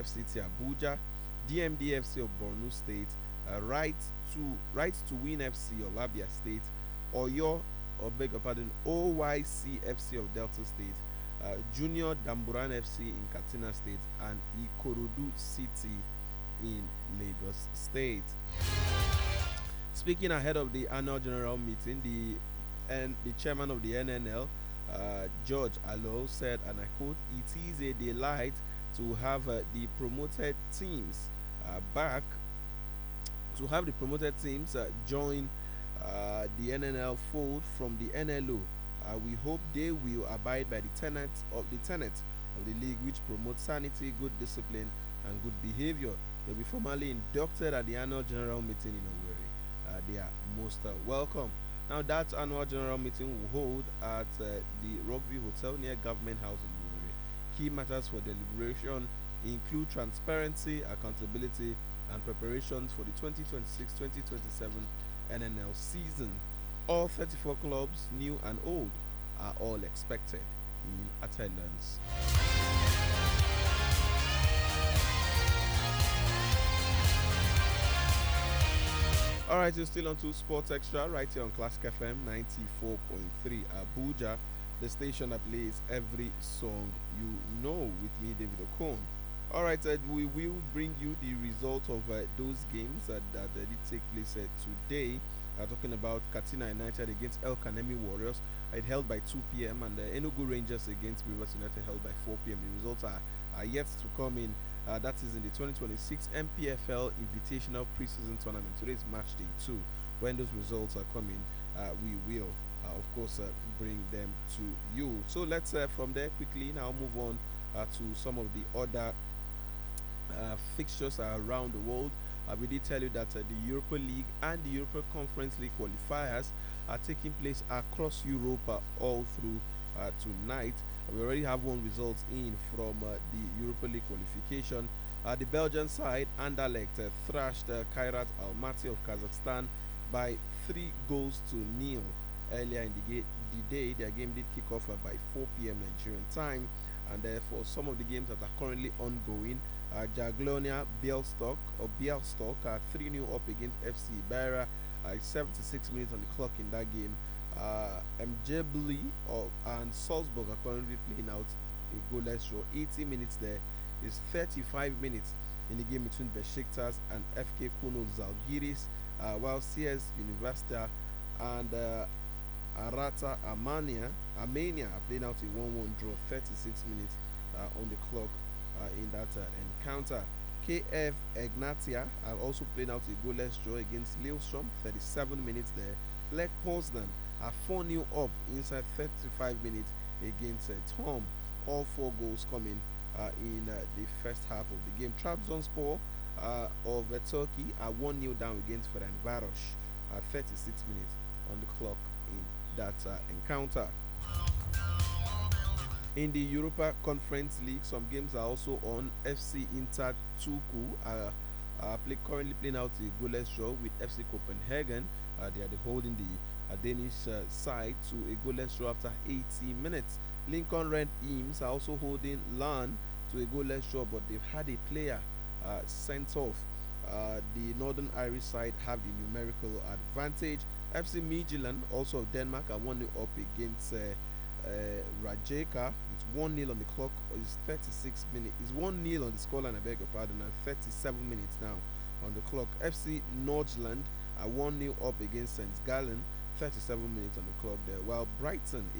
City Abuja, DMD FC of Borno State, Right to Win FC of Labia State, Oyo, or beg your pardon, OYC FC of Delta State, Junior Damburan FC in Katsina State, and Ikorodu City in Lagos State. Speaking ahead of the annual general meeting, the chairman of the NNL, George Alo, said, and I quote, "It is a delight to have the promoted teams back, to have the promoted teams join the NNL fold from the NLO. We hope they will abide by the tenets of the league, which promotes sanity, good discipline, and good behavior. They'll be formally inducted at the annual general meeting in Owerri. They are most welcome." Now, that annual general meeting will hold at the Rockview Hotel near Government House in Owerri. Key matters for deliberation include transparency, accountability, and preparations for the 2026-2027 NNL season. All 34 clubs, new and old, are all expected in attendance. Alright, you're still on to Sports Extra right here on Classic FM 94.3 Abuja, the station that plays every song you know, with me, David Okon. Alright, we will bring you the result of those games that did take place today. Talking about Katsina United against El Kanemi Warriors. It held by 2 p.m. and Enugu Rangers against Rivers United held by 4 p.m. The results are yet to come in. That is in the 2026 MPFL Invitational Preseason Tournament. Today is match day 2. When those results are coming, we will, of course, bring them to you. So let's, from there, quickly now move on to some of the other fixtures around the world. We did tell you that the Europa League and the Europa Conference League qualifiers are taking place across Europe all through tonight. We already have one result in from the Europa League qualification. The Belgian side, Anderlecht, thrashed Kairat Almaty of Kazakhstan by 3-0 earlier in the day. Their game did kick off by 4 p.m. Nigerian time, and for some of the games that are currently ongoing, Jagiellonia Bielstock are 3-0 up against FC Iberia. 76 minutes on the clock in that game. Mjebli and Salzburg are currently playing out a goalless draw. 80 minutes there is 35 minutes in the game between Besiktas and FK Kuno Zalgiris, while CS Universita and Arata Armenia are playing out a 1-1 draw. 36 minutes on the clock in that encounter. KF Egnatia are also playing out a goalless draw against Lillestrøm. 37 minutes there. Lech Poznan are 4-0 up inside 35 minutes against Tom. All 4 goals coming in the first half of the game. Trabzonspor of Turkey are 1-0 down against Ferencváros. 36 minutes on the clock in that encounter. In the Europa Conference League, some games are also on. FC Inter Turku are currently playing out a goalless draw with FC Copenhagen. They are holding the Danish side to a goalless draw after 80 minutes. Lincoln Red Imps are also holding Larne to a goalless draw, but they've had a player sent off. The Northern Irish side have the numerical advantage. FC Midtjylland, also of Denmark, are 1-0 up against Rijeka. It's 1-0 on the clock. It's 36 minutes. It's 1-0 on the scoreline, I beg your pardon, and 37 minutes now on the clock. FC Nordjylland are 1-0 up against St. Gallen. 37 minutes on the clock there. While Brighton